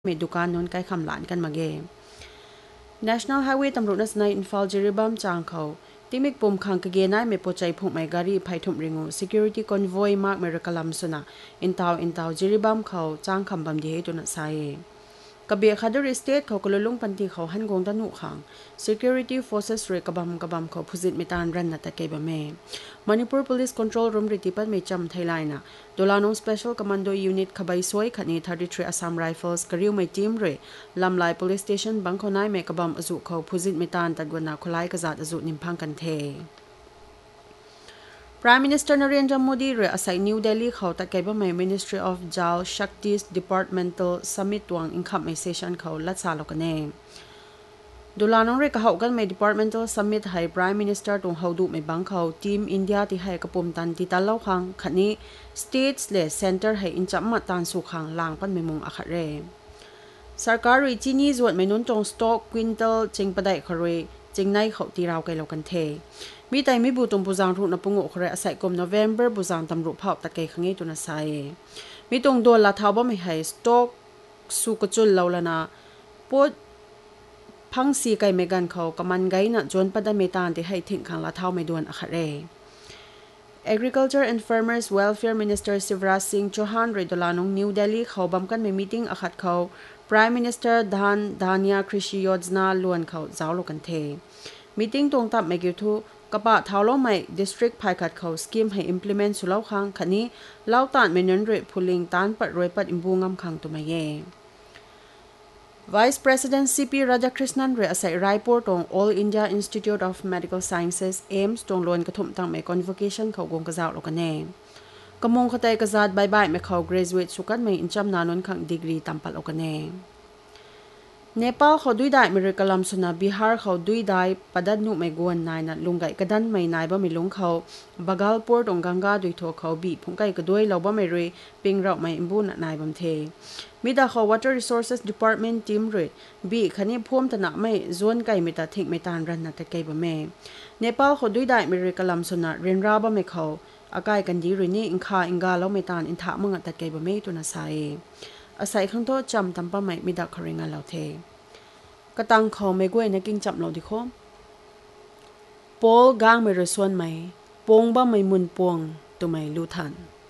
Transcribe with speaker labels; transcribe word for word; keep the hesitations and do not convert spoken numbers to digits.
Speaker 1: may dukan nun kay kamlan kan mage National Highway ตำรวจนัสนัยอินฟาลเจริบัมจางเขาที่มีปุ่มขังกเกนายไม่พอใจพุ่งไม่การีภัยทุ่มริงู security convoy มากเมริกาลัมสุนะอินทาวอินทาวเจริบัมเขาจางคำบัมดีให้ตัวนัสไซกเบียคาดริสเตทเขากลุลุงปันทีเขาหันกงตันุขัง security forces เรกบัมกบัมเขาพุจิตมิตานรันนัตเกบเม Manipur Police Control Room ริติปัตไม่จำไทยไลน์นะโดลานง Special Commando Unit ขบายสวยขันนี้thirty-three Assam Rifles กริวไม่ทีมเรลำลาย Police Station บังคนายเมกบัมอจุเขาพุจิตมิตานตัดวันนาคลายกษัตริย์อจุนิมพังกันเทPrime Minister Narendra Modi เรืออาศัย New Delhi เขาตัดเก็บว่าไม่ Ministry of Jal Shakti's Departmental Summit วาง Income Session เขาลัดสาลกันเองดูลานองเรกเขากันไม่ Departmental Summit ให้ Prime Minister ตรงเขาดูไม่บังเขาทีมอินเดียที่ให้กระปุ่มตันที่ตาเล่าขังขันนี้ States และ Center ให้อินจับมาตันสุขังลางปันไม่มุงอาคาเรสารการีจีนีจวดไม่นุนตรงสต็อกควินเตลจิงประได้คาเรจิงในเขาตีราวไกลเรากันเทมีแต่ไม่บูตุงปูจางทุนนปุงโอคเรอาศัยกลมโนเวมเบอร์ปูจางตำรุเผาตะเกยขังเงตุนไซมีตรงโดนลาท้าบ่ไม่ให้สต็อกสุกจุลเราละนะปวดพังสีไก่เมกันเขากำมันไกนะจนปัดเมตานที่ให้ทิ้งขังลาท้าไม่ดวนอาคาเร Agriculture and Farmers Welfare Minister Sivraj Singh Chauhan เรดลานงนิวเดลีเขาบัมกันไม่มีติ้งอาคัดเขา Prime Minister Dhan Dhanya Krishi Yojana ล้วนเขาเจ้าโลกันเทมีติ้งตรงตับไม่กี่ทุกระปะเท้าล้อไม่ District ภายขัดเขาสกิมให้ implement สุเล่าขังขันนี้เล่าตานเมนนเรพูลิงตานปัดรวยปัดอิมบูงำขังตัวไม่เย่ Vice President ซี พี Radhakrishnan เรอาศัยรายปอร์ตรง All India Institute of Medical Sciences เอมส์ตรงล้วนกระทุ่มตั้งไม่ convocation เขากงกระเจ้าโลกันเองกำมงขตัยกษัตริย์ใบใบไม่เขา graduate สุกันไม่อินจำนานนขังดีกรีตามปัดโลกันเองเนปาลเขาดุยได้เมริกาลัมสุนาบิฮาร์เขาดุยได้ปัดดันนุไม่กวนนายนัดลุงไก่กระดันไม่นายบ่ไม่ลุงเขาบากาลปอร์ตองกังกาดุยทัวเขาบีพงไก่กระด้วยเราบ่ไม่เรยปิงเราไม่อิมบุนนายบัมเทมีแต่เขา Water Resources Department ทีมเรยบีคันนี้พ่วมตนะไม่ส่วนไก่ไม่ตัดทิ้งไม่ตานรันนัดตะไก่บ่แม่เนปาลเขาดุยได้เมริกาลัมสุนาเรียนราบ่ไม่เขาอากายกันดีหรือนี่อิงคาอิงกาแล้วไม่ตานอินทะมึงตัดไก่บ่แม่ตัวน่ะไซอาศัยข้างโตจำตำป้าไม่มีดักคาริงานเราเทกระตังเขาไม่กวยนักกินจับเราดิโคปอลกางไม่รสวนไหมปงบ้าไม่มุนปวงตัวไม่รู้ทัน